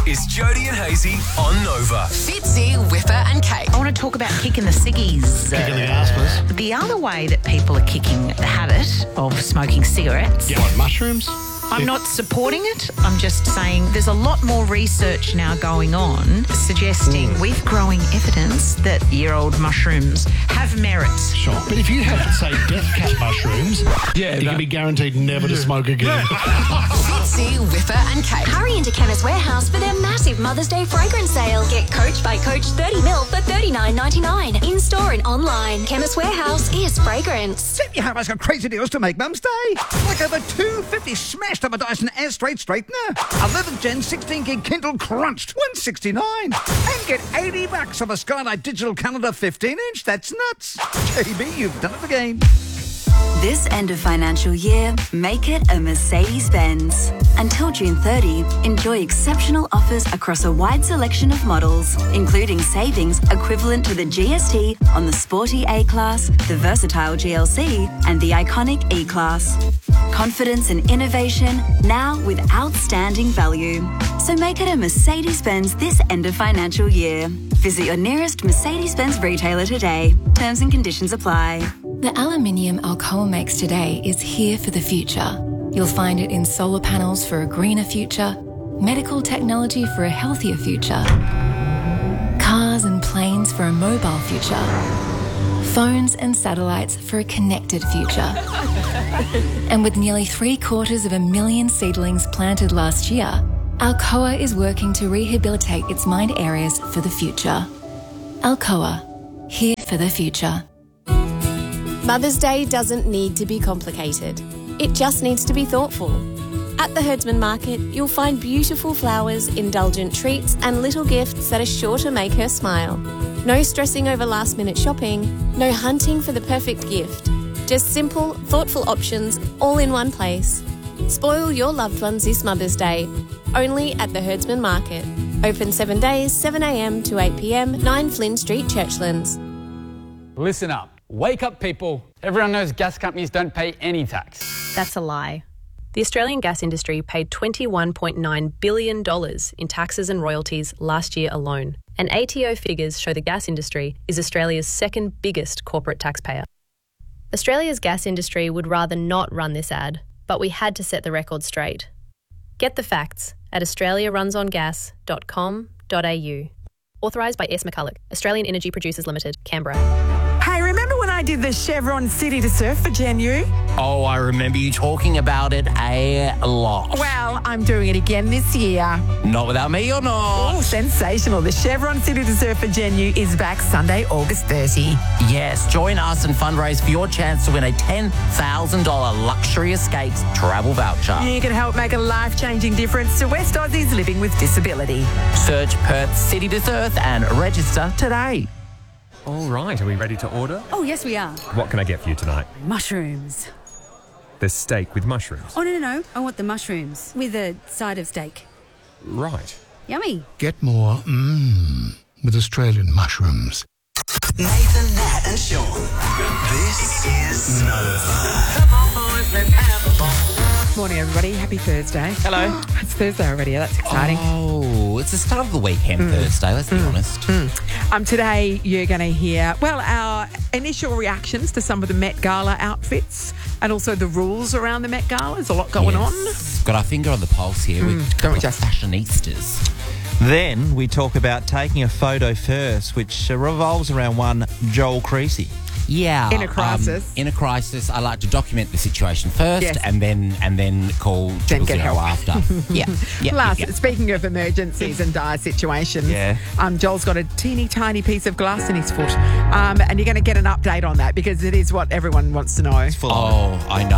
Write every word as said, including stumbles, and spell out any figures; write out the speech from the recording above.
It's Jody and Hazy on Nova. Fitzy, Whipper and Kate. I want to talk about kicking the ciggies. Kicking the gaspers. The other way that people are kicking the habit of smoking cigarettes. Yeah, what, mushrooms? I'm not supporting it. I'm just saying there's a lot more research now going on suggesting Mm. with growing evidence that year-old mushrooms have merits. Sure. But if you have, say, death cap mushrooms, Yeah, you that- can be guaranteed never to smoke again. Fitzy, Whipper and Kate. Hurry into Chemist Warehouse for their massive Mother's Day fragrance sale. Get Coach by Coach thirty mil for thirty-nine ninety-nine. In-store and online. Chemist Warehouse is fragrance. You have us got crazy deals to make Mum's Day. Like over two hundred fifty smashed up a Dyson Air Straight Straightener. eleventh gen sixteen gig Kindle crunched, one hundred sixty-nine. And get eighty bucks off a Skylight Digital Calendar fifteen inch. That's nuts. J B, you've done it again. This end of financial year, make it a Mercedes-Benz. Until June thirtieth, enjoy exceptional offers across a wide selection of models, including savings equivalent to the G S T on the sporty A-Class, the versatile G L C, and the iconic E-Class. Confidence and innovation, now with outstanding value. So make it a Mercedes-Benz this end of financial year. Visit your nearest Mercedes-Benz retailer today. Terms and conditions apply. The aluminium Alcoa makes today is here for the future. You'll find it in solar panels for a greener future, medical technology for a healthier future, cars and planes for a mobile future, phones and satellites for a connected future. And with nearly three quarters of a million seedlings planted last year, Alcoa is working to rehabilitate its mined areas for the future. Alcoa, here for the future. Mother's Day doesn't need to be complicated. It just needs to be thoughtful. At the Herdsman Market, you'll find beautiful flowers, indulgent treats, and little gifts that are sure to make her smile. No stressing over last-minute shopping, no hunting for the perfect gift. Just simple, thoughtful options all in one place. Spoil your loved ones this Mother's Day, only at the Herdsman Market. Open seven days, seven a m to eight p m, nine Flynn Street, Churchlands. Listen up. Wake up, people. Everyone knows gas companies don't pay any tax. That's a lie. The Australian gas industry paid twenty-one point nine billion dollars in taxes and royalties last year alone. And A T O figures show the gas industry is Australia's second biggest corporate taxpayer. Australia's gas industry would rather not run this ad, but we had to set the record straight. Get the facts at australia runs on gas dot com dot a u. Authorised by S. McCulloch, Australian Energy Producers Limited, Canberra. Hey, remember when I did the Chevron City to Surf for Gen U? Oh, I remember you talking about it a lot. Well, I'm doing it again this year. Not without me or not. Oh, sensational. The Chevron City to Surf for Gen U is back Sunday, August thirtieth. Yes, join us and fundraise for your chance to win a ten thousand dollars Luxury Escapes travel voucher. You can help make a life-changing difference to West Aussies living with disability. Search Perth City to Surf and register today. All right, are we ready to order? Oh, yes, we are. What can I get for you tonight? Mushrooms. There's steak with mushrooms. Oh, no, no, no. I want the mushrooms with a side of steak. Right. Yummy. Get more mmm with Australian mushrooms. Nathan, Nat and Sean. This is Nova. Come on, boys, let's have a ball. Morning, everybody. Happy Thursday. Hello. It's Thursday already. That's exciting. Oh, it's the start of the weekend Thursday, let's be honest. Mm. Um, today, you're going to hear, well, our initial reactions to some of the Met Gala outfits and also the rules around the Met Gala. There's a lot going Yes. Got our finger on the pulse here. Mm, We've don't we got just- fashionistas. Then we talk about taking a photo first, which uh, revolves around one Joel Creasy. Yeah. In a crisis. Um, in a crisis, I like to document the situation first Yes. and then and then call Then triple get zero help. after. yeah. yeah. Plus, yeah, yeah. speaking of emergencies and dire situations, Yeah. um, Joel's got a teeny tiny piece of glass in his foot. Um, and you're going to get an update on that because it is what everyone wants to know. Full on. Oh, I know.